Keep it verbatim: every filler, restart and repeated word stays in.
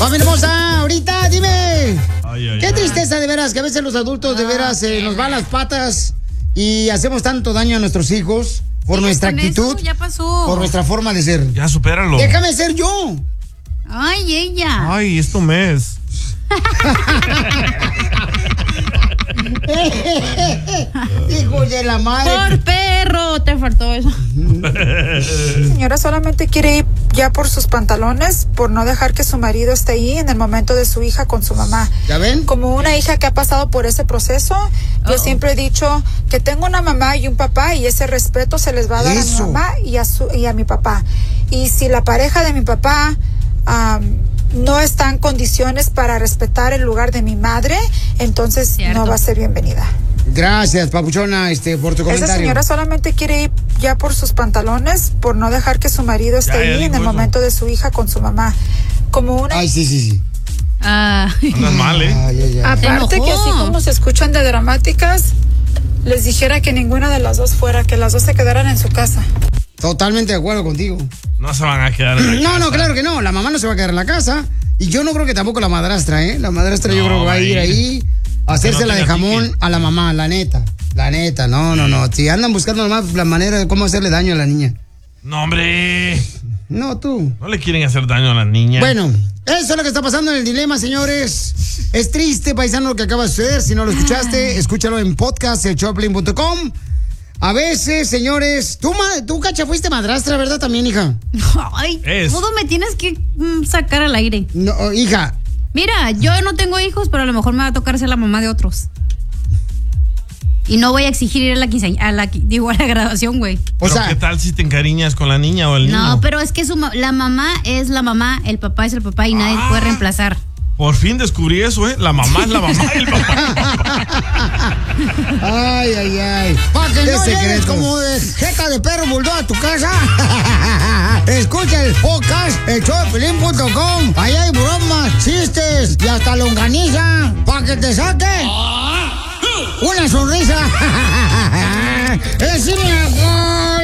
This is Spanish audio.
Familia hermosa, ahorita dime. Ay, ay, Qué ay. tristeza de veras, que a veces los adultos de veras eh, nos van las patas y hacemos tanto daño a nuestros hijos por nuestra actitud, eso? Ya pasó. por nuestra forma de ser. Ya, supéralo. Déjame ser yo. Ay, ella. Ay, es tu mes. Hijo de la madre. Por perro, te faltó eso. Señora solamente quiere ir ya por sus pantalones, por no dejar que su marido esté ahí en el momento de su hija con su mamá. ¿Ya ven? Como una hija que ha pasado por ese proceso, yo Uh-oh. siempre he dicho que tengo una mamá y un papá y ese respeto se les va a dar Eso. a mi mamá y a, su, y a mi papá. Y si la pareja de mi papá um, no está en condiciones para respetar el lugar de mi madre, entonces Cierto. no va a ser bienvenida. Gracias, papuchona, este, por tu Esa comentario. señora solamente quiere ir ya por sus pantalones, por no dejar que su marido esté Ya, ya ahí en dijo el eso. momento de su hija con su mamá. Como una... Ay, sí, sí, sí. Ah. Andas mal, ¿eh? Ay, ay, ay. Aparte enojó. que así como se escuchan de dramáticas, les dijera que ninguna de las dos fuera, que las dos se quedaran en su casa. Totalmente de acuerdo contigo. No se van a quedar en la No, no, casa. claro que no. La mamá no se va a quedar en la casa. Y yo no creo que tampoco la madrastra, ¿eh? La madrastra yo No, creo que va a ir va a ir. ahí a hacerse no la de tenga jamón pique. a la mamá, la neta. La neta, no, no, no. Si andan buscando nomás la manera de cómo hacerle daño a la niña. No, hombre. No, tú. No le quieren hacer daño a la niña. Bueno, eso es lo que está pasando en el dilema, señores. Es triste, paisano, lo que acaba de suceder. Si no lo escuchaste, escúchalo en podcast, el choplin punto com. A veces, señores, tú, ma- tú, Cacha, fuiste madrastra, ¿verdad? También, hija. Ay, Es. todo me tienes que mm, sacar al aire. No, oh, hija, Mira, yo no tengo hijos, pero a lo mejor me va a tocar ser la mamá de otros. Y no voy a exigir ir a la quinceañera, a la, qui- digo, a la graduación, güey. o Pero sea, ¿qué tal si te encariñas con la niña o el niño? No, pero es que su ma- la mamá es la mamá, el papá es el papá y nadie Ah. puede reemplazar. Por fin descubrí eso, ¿eh? La mamá es la mamá y el papá. ay, ay, ay. Para que Qué no llegues secretos. como de jeta de perro bulldog a tu casa. Escucha el podcast, el choplin punto com. Ahí hay bromas, chistes y hasta longaniza. Para que te saque una sonrisa. ¡Es mi amor!